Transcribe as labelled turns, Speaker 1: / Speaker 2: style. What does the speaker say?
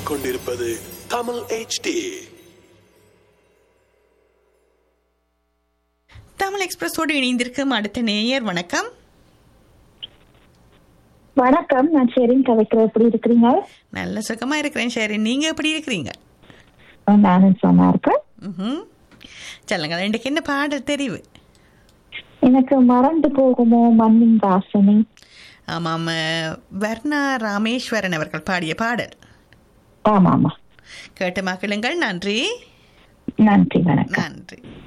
Speaker 1: கேட்டுக்கொண்டிருப்பது தமிழ் HD.
Speaker 2: தமிழ் எக்ஸ்பிரஸோடு இணைந்திருக்கும் அடுத்த நேயர். வணக்கம்.
Speaker 3: வணக்கம், நான் ஷெரின் கதைக்கிறேன். எப்படி இருக்கிறீங்க?
Speaker 2: நல்ல சுகமா இருக்கிறேன் ஷெரின், நீங்க எப்படி இருக்கிறீங்க?
Speaker 3: நானும் சொன்னா இருக்கேன்.
Speaker 2: சொல்லுங்க, இன்றைக்கு என்ன பாடல் தெரிவு?
Speaker 3: எனக்கு மறந்து போகுமோ மண்ணின் வாசனை.
Speaker 2: ஆமாம், வர்ணா ராமேஸ்வரன் அவர்கள் பாடிய பாடல்.
Speaker 3: ஆமா ஆமா,
Speaker 2: கேட்டு மகிழுங்கள். நன்றி
Speaker 3: நன்றி, வணக்கம்.
Speaker 2: நன்றி.